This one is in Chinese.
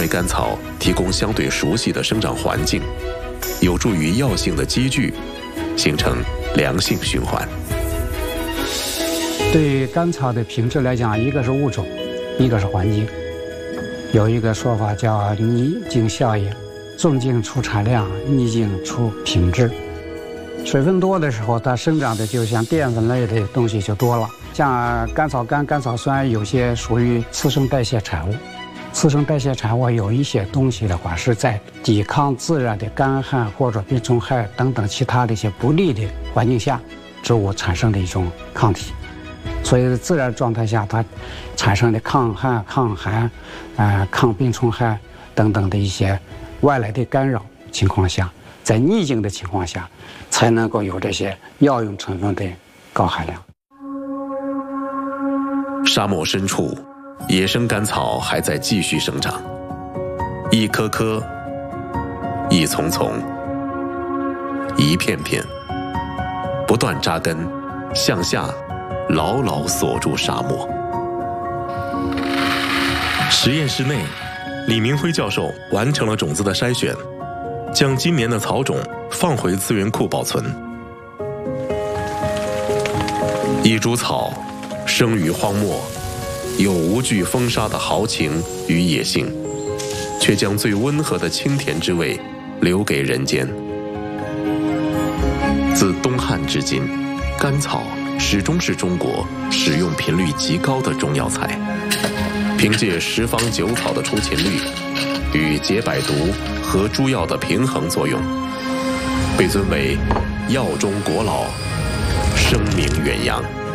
甘草提供相对熟悉的生长环境，有助于药性的积聚，形成良性循环。 对甘草的品质来讲，一个是物种，一个是环境。有一个说法叫逆境效应，纵境出产量，逆境出品质。水分多的时候，它生长的就像淀粉类的东西就多了，像甘草苷、甘草酸，有些属于次生代谢产物。次生代谢产物有一些东西的话，是在抵抗自然的干旱或者病虫害等等其他的一些不利的环境下，植物产生的一种抗体。所以自然状态下，它产生的抗旱、抗寒、抗病虫害等等的一些外来的干扰情况下，在逆境的情况下，才能够有这些药用成分的高含量。 沙漠深处，野生甘草还在继续生长，一颗颗，一丛丛，一片片，不断扎根向下，牢牢锁住沙漠。实验室内，李明辉教授完成了种子的筛选，将今年的草种放回资源库保存。一株草生于荒漠，有无惧风沙的豪情与野性，却将最温和的清甜之味留给人间。自东汉至今，甘草始终是中国使用频率极高的中药材。凭借十方九草的出勤率与解百毒和诸药的平衡作用，被尊为药中国老，声名远扬。